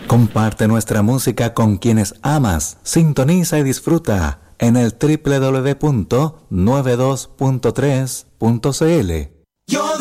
Comparte nuestra música con quienes amas. Sintoniza y disfruta en el www.92.3.cl.